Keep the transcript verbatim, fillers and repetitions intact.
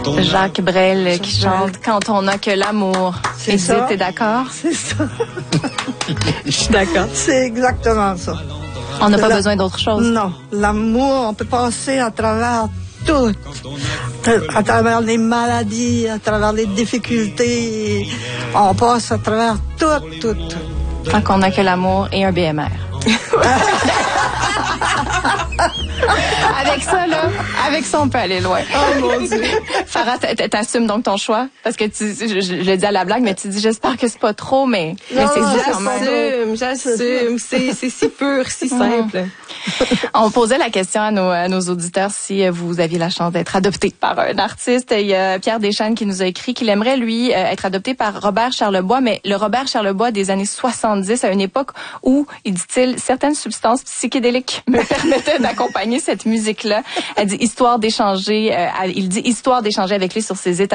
Jacques Brel qui chante « Quand on n'a que l'amour ». C'est Edith, ça. t'es d'accord? C'est ça. Je suis d'accord. C'est exactement ça. On n'a pas La- besoin d'autre chose. Non. L'amour, on peut passer à travers tout. À travers les maladies, à travers les difficultés. On passe à travers tout, tout, tout. Tant qu'on n'a que l'amour et un B M R. Avec ça, là, avec ça, on peut aller loin. Oh mon Dieu. Farah, t'assumes donc ton choix? Parce que tu, je, je, je le dis à la blague, mais tu dis, j'espère que c'est pas trop, mais, mais c'est ça quand même. J'assume, j'assume. C'est, c'est si pur, si simple. On posait la question à nos, à nos auditeurs si vous aviez la chance d'être adopté par un artiste. Il y a Pierre Deschênes qui nous a écrit qu'il aimerait, lui, être adopté par Robert Charlebois, mais le Robert Charlebois des années soixante-dix, à une époque où, il dit-il, certaines substances psychédéliques me permettaient d'accompagner cette musique-là. Elle dit, histoire d'échanger, euh, il dit, histoire d'échanger avec lui sur ses états